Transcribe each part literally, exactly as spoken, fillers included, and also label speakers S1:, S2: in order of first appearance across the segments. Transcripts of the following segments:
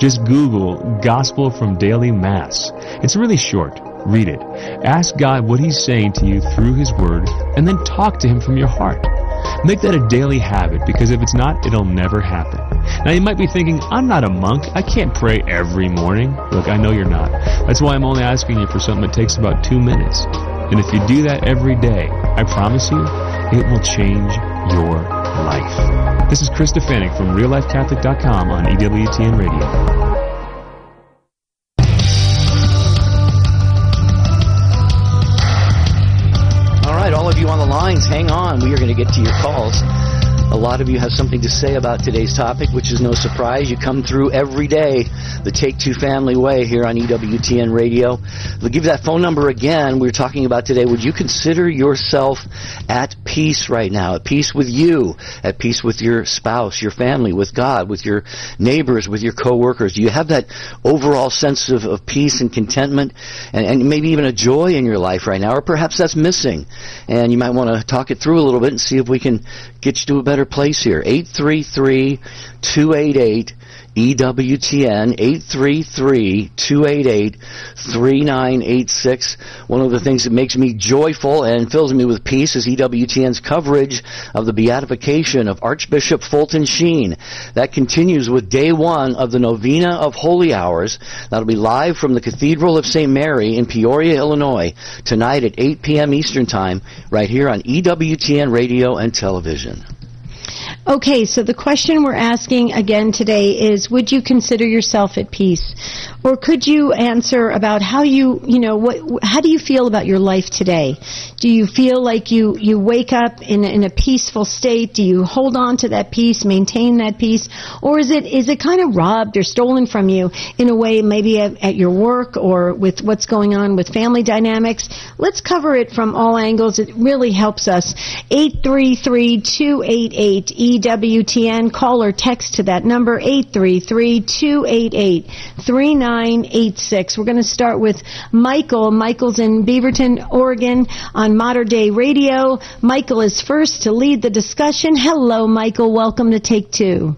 S1: Just Google Gospel from Daily Mass. It's really short. Read it. Ask God what He's saying to you through His Word, and then talk to Him from your heart. Make that a daily habit, because if it's not, it'll never happen. Now, you might be thinking, I'm not a monk. I can't pray every morning. Look, I know you're not. That's why I'm only asking you for something that takes about two minutes. And if you do that every day, I promise you, it will change your life. This is Chris Stefanik from real life catholic dot com on E W T N Radio.
S2: All right, all of you on the lines, hang on. We are going to get to your calls. A lot of you have something to say about today's topic, which is no surprise. You come through every day, the Take Two Family Way here on E W T N Radio. We'll give that phone number again. We were talking about today, would you consider yourself at peace right now, at peace with you, at peace with your spouse, your family, with God, with your neighbors, with your coworkers? Do you have that overall sense of, of peace and contentment and, and maybe even a joy in your life right now? Or perhaps that's missing, and you might want to talk it through a little bit and see if we can get you to a better place here. eight three three, two eight eight, E W T N, eight three three, two eight eight, three nine eight six. One of the things that makes me joyful and fills me with peace is E W T N's coverage of the beatification of Archbishop Fulton Sheen. That continues with day one of the Novena of Holy Hours. That'll be live from the Cathedral of Saint Mary in Peoria, Illinois, tonight at eight p.m. Eastern Time, right here on E W T N Radio and Television.
S3: Okay, so the question we're asking again today is, would you consider yourself at peace? Or could you answer about how you, you know, what, how do you feel about your life today? Do you feel like you, you wake up in, in a peaceful state? Do you hold on to that peace, maintain that peace? Or is it, is it kind of robbed or stolen from you in a way, maybe at, at your work or with what's going on with family dynamics? Let's cover it from all angles. It really helps us. eight three three, two eight eight, E W T N. Call or text to that number, eight three three, two eight eight, three nine eight six. We're going to start with Michael. Michael's in Beaverton, Oregon on Modern Day Radio. Michael is first to lead the discussion. Hello, Michael. Welcome to Take Two.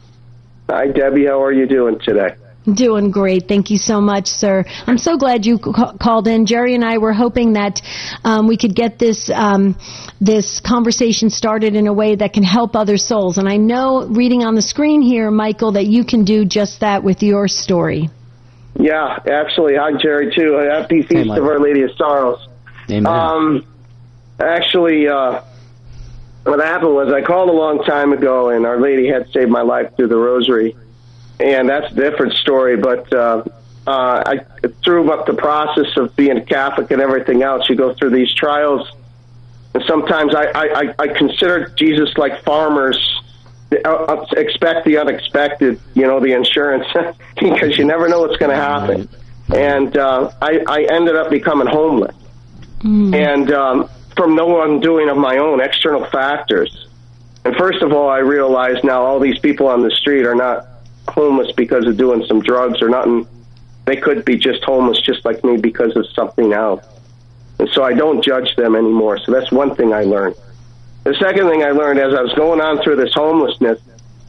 S4: Hi, Debbie. How are you doing today?
S3: Doing great. Thank you so much, sir. I'm so glad you ca- called in. Jerry and I were hoping that um, we could get this um, this conversation started in a way that can help other souls. And I know, reading on the screen here, Michael, that you can do just that with your story.
S4: Yeah, actually. Hi, Jerry, too. Happy Feast hey, of Our Lady of Sorrows.
S2: Amen. Um,
S4: actually, uh, what happened was I called a long time ago, and Our Lady had saved my life through the Rosary. And that's a different story, but uh, uh, I through up the process of being a Catholic and everything else, you go through these trials, and sometimes I, I, I consider Jesus like farmers uh, expect the unexpected, you know, the insurance, because you never know what's going to happen. And uh, I, I ended up becoming homeless, mm. and um, from no undoing of my own, external factors. And first of all, I realized now all these people on the street are not homeless because of doing some drugs or nothing. They could be just homeless just like me because of something else. And so I don't judge them anymore. So that's one thing I learned. The second thing I learned as I was going on through this homelessness,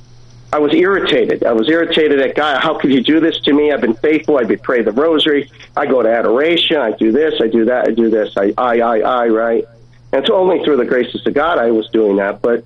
S4: I was irritated. I was irritated at God. How could you do this to me? I've been faithful. I pray the Rosary. I go to adoration. I do this. I do that. I do this. I, I, I, I, right? And it's only through the graces of God I was doing that. But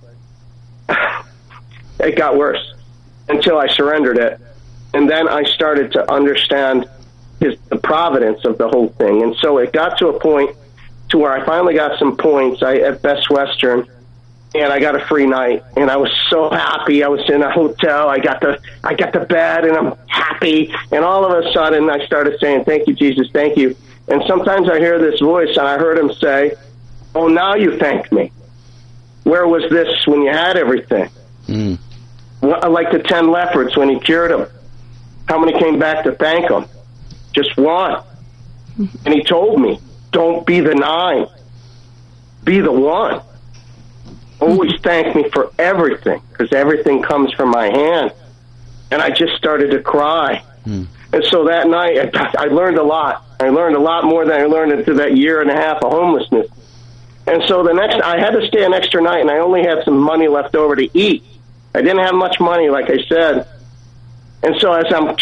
S4: it got worse until I surrendered it. And then I started to understand his, the providence of the whole thing. And so it got to a point to where I finally got some points I, at Best Western, and I got a free night. And I was so happy. I was in a hotel. I got the I got the bed, and I'm happy. And all of a sudden, I started saying, thank you, Jesus, thank you. And sometimes I hear this voice, and I heard him say, oh, now you thank me. Where was this when you had everything? Mm. Like the ten lepers when he cured them. How many came back to thank him? Just one. And he told me, don't be the nine. Be the one. Always thank me for everything, because everything comes from my hand. And I just started to cry. Mm. And so that night, I learned a lot. I learned a lot more than I learned through that year and a half of homelessness. And so the next, I had to stay an extra night, and I only had some money left over to eat. I didn't have much money, like I said. And so as I'm